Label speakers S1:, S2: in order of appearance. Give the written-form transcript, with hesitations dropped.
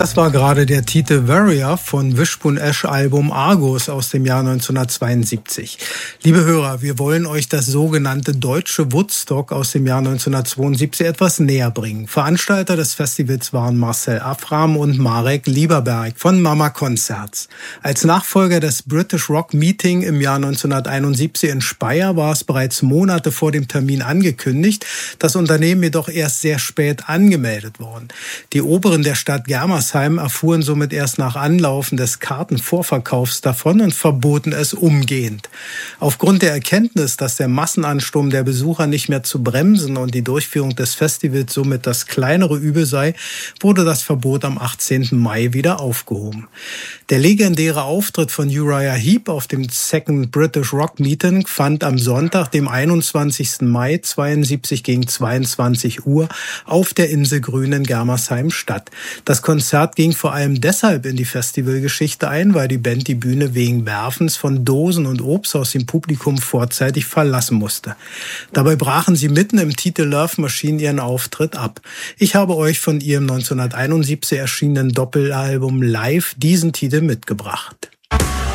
S1: Das war gerade der Titel Warrior von Wishbone Ash Album Argos aus dem Jahr 1972. Liebe Hörer, wir wollen euch das sogenannte deutsche Woodstock aus dem Jahr 1972 etwas näher bringen. Veranstalter des Festivals waren Marcel Afram und Marek Lieberberg von Mama Concerts. Als Nachfolger des British Rock Meeting im Jahr 1971 in Speyer war es bereits Monate vor dem Termin angekündigt, das Unternehmen jedoch erst sehr spät angemeldet worden. Die Oberen der Stadt Germersheim erfuhren somit erst nach Anlaufen des Kartenvorverkaufs davon und verboten es umgehend. Aufgrund der Erkenntnis, dass der Massenansturm der Besucher nicht mehr zu bremsen und die Durchführung des Festivals somit das kleinere Übel sei, wurde das Verbot am 18. Mai wieder aufgehoben. Der legendäre Auftritt von Uriah Heep auf dem Second British Rock Meeting fand am Sonntag, dem 21. Mai 72 gegen 22 Uhr auf der Insel Grün in Germersheim statt. Das Konzert ging vor allem deshalb in die Festivalgeschichte ein, weil die Band die Bühne wegen Werfens von Dosen und Obst aus dem Publikum vorzeitig verlassen musste. Dabei brachen sie mitten im Titel Love Machine ihren Auftritt ab. Ich habe euch von ihrem 1971 erschienenen Doppelalbum Live diesen Titel mitgebracht.